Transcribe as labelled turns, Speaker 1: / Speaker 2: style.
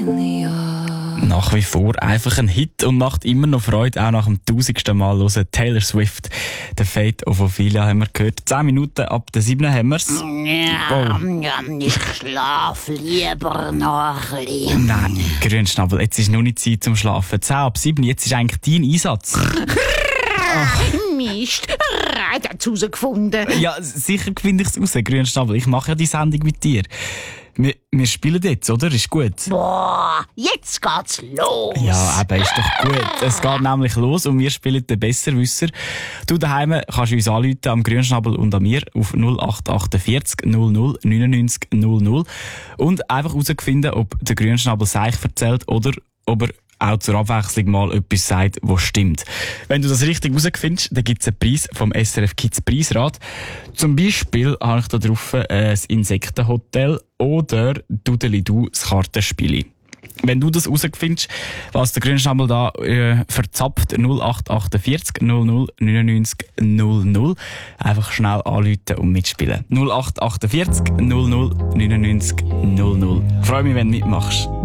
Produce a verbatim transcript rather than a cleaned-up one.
Speaker 1: Nach wie vor einfach ein Hit und macht immer noch Freude, auch nach dem tausendsten Mal hören. Taylor Swift, The Fate of Ophelia haben wir gehört. Zehn Minuten ab der sieben haben wir's.
Speaker 2: Ja, oh. Ich schlafe lieber noch ein bisschen.
Speaker 1: Nein, Grünschnabel, jetzt ist noch nicht Zeit zum Schlafen. Zehn ab sieben, jetzt ist eigentlich dein Einsatz.
Speaker 2: Ach. Mist, er hat es herausgefunden.
Speaker 1: Ja, sicher finde ich es raus, Grünschnabel. Ich mache ja die Sendung mit dir. Wir, wir spielen jetzt, oder? Ist gut?
Speaker 2: Boah, jetzt geht's los.
Speaker 1: Ja, eben, ist doch gut. Es geht nämlich los und wir spielen den Besserwisser. Du daheim kannst uns anrufen am Grünschnabel und an mir auf null acht achtundvierzig null null neunundneunzig null null und einfach herausfinden, ob der Grünschnabel Seich erzählt oder ob er auch zur Abwechslung mal etwas sagt, was stimmt. Wenn du das richtig herausfindest, dann gibt es einen Preis vom S R F Kids Preisrat. Zum Beispiel habe ich da drauf äh, das Insektenhotel oder Dudeli-Du, das Kartenspiel. Wenn du das herausfindest, was der Grünschnabel da äh, verzapft, null acht achtundvierzig null null neunundneunzig null null, einfach schnell anrufen und mitspielen. null acht achtundvierzig null null neunundneunzig null null. Ich freue mich, wenn du mitmachst.